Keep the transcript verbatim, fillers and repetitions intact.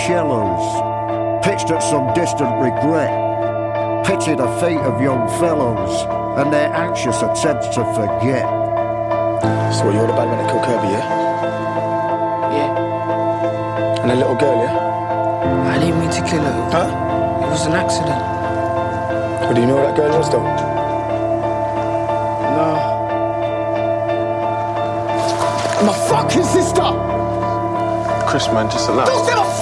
cellos, pitched at some distant regret, pity the fate of young fellows and their anxious attempts to forget. So you're the bad man that killed Kirby, yeah? Yeah. And the little girl, yeah? I didn't mean to kill her. Huh? It was an accident. But do you know who that girl was, though? No. My fucking sister! Chris, man, just allow. Don't say my